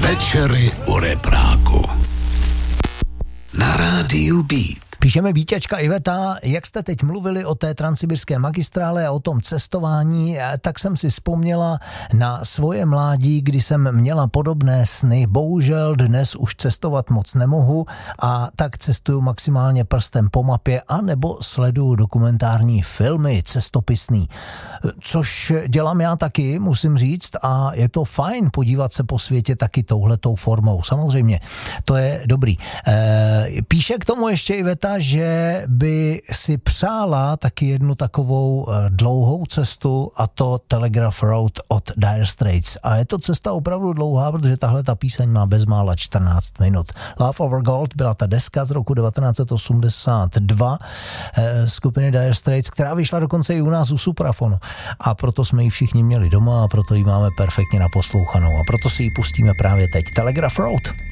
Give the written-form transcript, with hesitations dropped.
Večery u repráku na rádiu Beat. Píšeme Vítěčka Iveta, jak jste teď mluvili o té transsibirské magistrále a o tom cestování, tak jsem si vzpomněla na svoje mládí, kdy jsem měla podobné sny. Bohužel dnes už cestovat moc nemohu a tak cestuju maximálně prstem po mapě anebo sleduju dokumentární filmy cestopisný. Což dělám já taky, musím říct, a je to fajn podívat se po světě taky touhletou formou. Samozřejmě, to je dobrý. Píše k tomu ještě Iveta, že by si přála taky jednu takovou dlouhou cestu, a to Telegraph Road od Dire Straits. A je to cesta opravdu dlouhá, protože tahle ta píseň má bezmála 14 minut. Love Over Gold byla ta deska z roku 1982 skupiny Dire Straits, která vyšla dokonce i u nás u Suprafonu. A proto jsme ji všichni měli doma a proto ji máme perfektně naposlouchanou. A proto si ji pustíme právě teď. Telegraph Road.